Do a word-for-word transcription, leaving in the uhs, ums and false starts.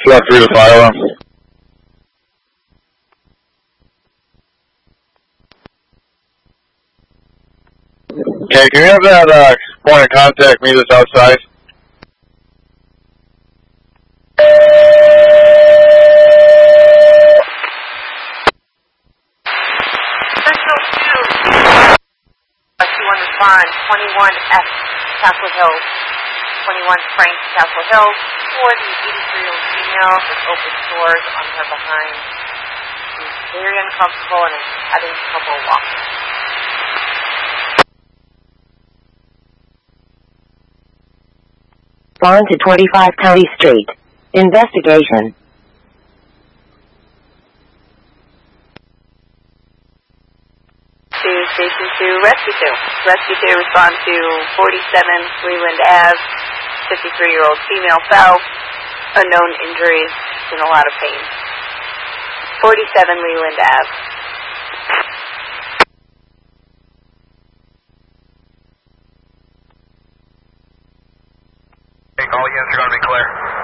Slot through the fire alarm. Okay, can you have that uh, point of contact meet us outside? Central two. two one respond, twenty-one F, Castle Hill. twenty-one Frank, Castle Hill. For the eighty-three-year-old female with open sores on her behind. She's very uncomfortable and is having trouble walking. On to twenty-five County Street. Investigation. To Station two, Rescue two. Rescue two respond to forty-seven Leland Ave. fifty-three-year-old female fell. Unknown injuries. In a lot of pain. forty-seven Leland Ave. All units are going to be clear.